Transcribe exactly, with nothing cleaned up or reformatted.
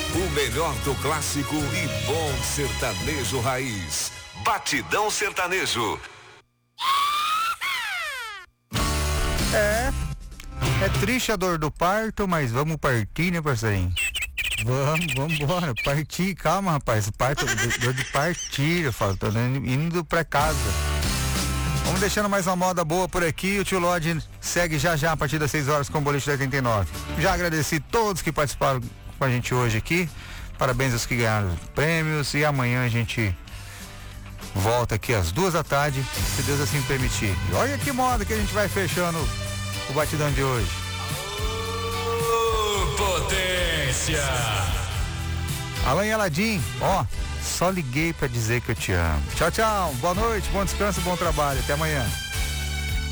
O melhor do clássico e bom sertanejo raiz. Batidão Sertanejo. É, é triste a dor do parto, mas vamos partir, né, parceirinho? Vamos, vamos embora, partir, calma, rapaz, parto, dor de partir, eu falo, tô indo pra casa. Vamos deixando mais uma moda boa por aqui, o Tio Lodge segue já já a partir das seis horas com o Boliche da oitenta e nove. Já agradeci todos que participaram com a gente hoje aqui, parabéns aos que ganharam prêmios e amanhã a gente volta aqui às duas da tarde, se Deus assim permitir. E olha que moda que a gente vai fechando o batidão de hoje. Oh, potência! Alan Aladim, ó, só liguei pra dizer que eu te amo. Tchau, tchau, boa noite, bom descanso, bom trabalho, até amanhã.